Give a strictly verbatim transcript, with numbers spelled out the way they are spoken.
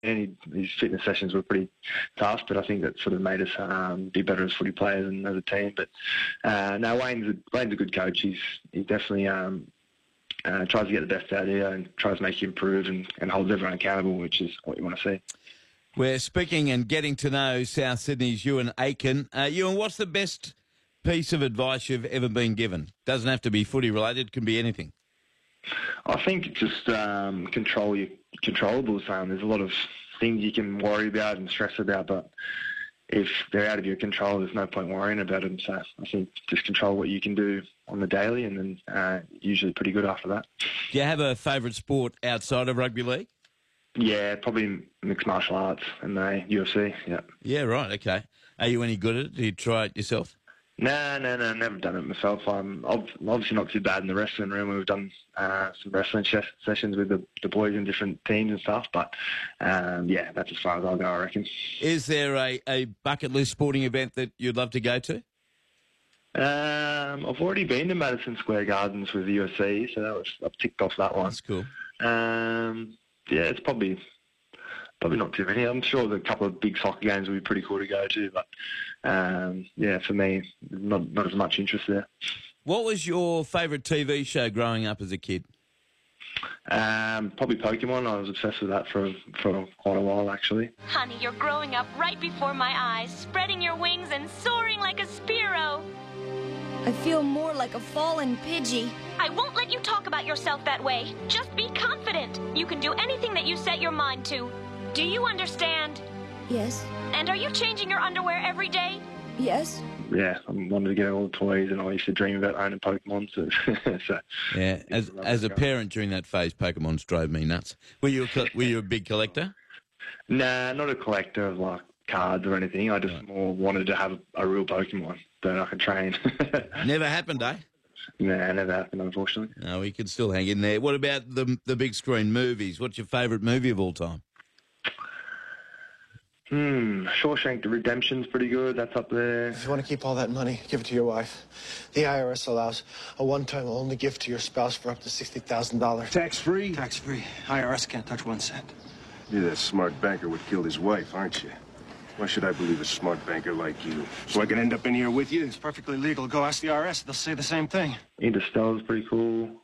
and his fitness sessions were pretty tough, but I think that sort of made us um, be better as footy players and as a team. But uh, no, Wayne's a, Wayne's a good coach. He's he definitely um, uh, tries to get the best out of you and tries to make you improve and, and holds everyone accountable, which is what you want to see. We're speaking and getting to know South Sydney's Ewan Aiken. Uh, Ewan, what's the best piece of advice you've ever been given? Doesn't have to be footy related, can be anything. I think just um, control your controllables. Um, there's a lot of things you can worry about and stress about, but if they're out of your control, there's no point worrying about them. So I think just control what you can do on the daily, and then uh, usually pretty good after that. Do you have a favourite sport outside of rugby league? Yeah, probably mixed martial arts and the U F C, yeah. Yeah, right, okay. Are you any good at it? Do you try it yourself? No, no, no, never done it myself. I'm obviously not too bad in the wrestling room. We've done uh, some wrestling sessions with the, the boys in different teams and stuff, but um, yeah, that's as far as I'll go, I reckon. Is there a, a bucket list sporting event that you'd love to go to? Um, I've already been to Madison Square Gardens with the U F C, so that was I've ticked off that one. That's cool. Um, yeah, it's probably probably not too many. I'm sure the couple of big soccer games would be pretty cool to go to, but um, yeah, for me, not not as much interest there. What was your favourite T V show growing up as a kid? Um, probably Pokemon. I was obsessed with that for for quite a while, actually. Honey, you're growing up right before my eyes, spreading your wings and soaring like a Spearow. I feel more like a fallen Pidgey. I won't let you talk about yourself that way. Just be confident. You can do anything that you set your mind to. Do you understand? Yes. And are you changing your underwear every day? Yes. Yeah, I wanted to get all the toys, and I used to dream about owning Pokemon. So, so yeah, as as a parent during that phase, Pokemons drove me nuts. Were you a, were you a big collector? Nah, not a collector of like cards or anything. I just right. more wanted to have a real Pokemon that I could train. Never happened, eh? Nah, never happened, unfortunately. No, we could still hang in there. What about the the big screen movies? What's your favourite movie of all time? Hmm, Shawshank Redemption's pretty good. That's up there. If you want to keep all that money, give it to your wife. The I R S allows a one-time only gift to your spouse for up to sixty thousand dollars. Tax-free? Tax-free. I R S can't touch one cent. You're that smart banker what killed his wife, aren't you? Why should I believe a smart banker like you? So I can end up in here with you? It's perfectly legal. Go ask the I R S. They'll say the same thing. Interstellar's pretty cool.